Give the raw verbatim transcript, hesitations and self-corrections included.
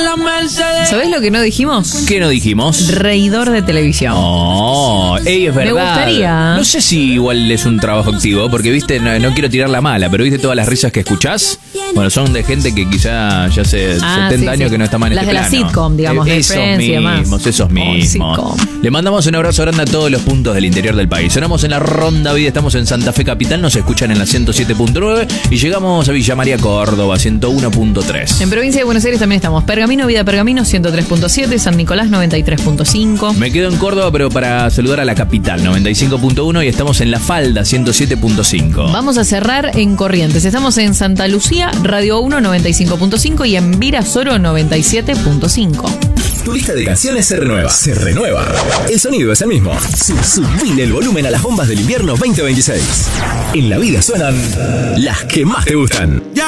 la Mercedes. ¿Sabés lo que no dijimos? ¿Qué no dijimos? Reidor de televisión. Oh, ey, es verdad. Me gustaría. No sé si igual es un trabajo activo, porque viste, no, no quiero tirar la mala, pero viste todas las risas que escuchás. Bueno, son de gente que quizá ya hace Ah, setenta sí, años sí. que no está más en Las este de la plano. sitcom, digamos, Eh, de esos Friends y demás. mismos, esos Oh, mismos. sitcom. Le mandamos un abrazo grande a todos los puntos del interior del país. Sonamos en la Ronda Vida, estamos en Santa Fe Capital, nos escuchan en la ciento siete punto nueve y llegamos a Villa María Córdoba, ciento uno punto tres. En provincia de Buenos Aires también estamos. Pergamino, Vida Pergamino, ciento tres punto siete. San Nicolás, noventa y tres punto cinco. Me quedo en Córdoba, pero para saludar a la capital, noventa y cinco punto uno, y estamos en La Falda, ciento siete punto cinco. Vamos a cerrar en Corrientes. Estamos en Santa Lucía, Radio uno, noventa y cinco punto cinco y en Virasoro, noventa y siete punto cinco. Tu lista de canciones se renueva. Se renueva. El sonido es el mismo. Sub- Subile el volumen a las bombas del invierno veinte veintiséis. En la vida suenan las que más te gustan.